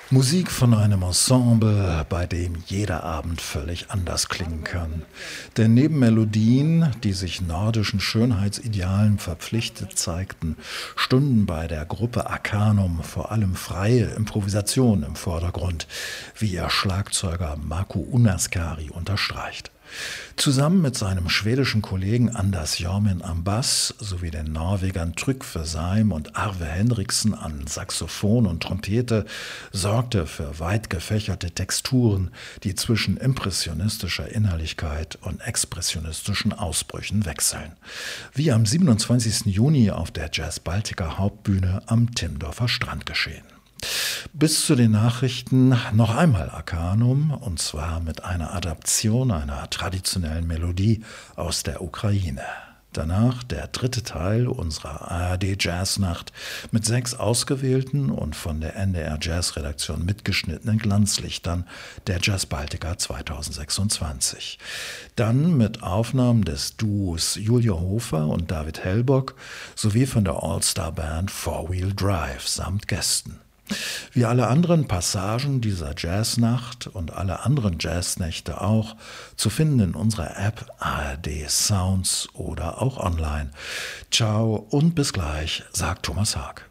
Musik von einem Ensemble, bei dem jeder Abend völlig anders klingen kann. Denn neben Melodien, die sich nordischen Schönheitsidealen verpflichtet zeigten, stunden bei der Gruppe Arcanum vor allem freie Improvisation im Vordergrund, wie ihr Schlagzeuger Marco Unaskari unterstreicht. Zusammen mit seinem schwedischen Kollegen Anders Jormin am Bass sowie den Norwegern Trygve Seim und Arve Henriksen an Saxophon und Trompete sorgte er für weit gefächerte Texturen, die zwischen impressionistischer Innerlichkeit und expressionistischen Ausbrüchen wechseln. Wie am 27. Juni auf der Jazz Baltica Hauptbühne am Timdorfer Strand geschehen. Bis zu den Nachrichten noch einmal Arcanum, und zwar mit einer Adaption einer traditionellen Melodie aus der Ukraine. Danach der dritte Teil unserer ARD Jazznacht mit 6 ausgewählten und von der NDR Jazz-Redaktion mitgeschnittenen Glanzlichtern der Jazz Baltica 2026. Dann mit Aufnahmen des Duos Julia Hofer und David Hellbock sowie von der All-Star-Band Four Wheel Drive samt Gästen. Wie alle anderen Passagen dieser Jazznacht und alle anderen Jazznächte auch zu finden in unserer App ARD Sounds oder auch online. Ciao und bis gleich, sagt Thomas Haag.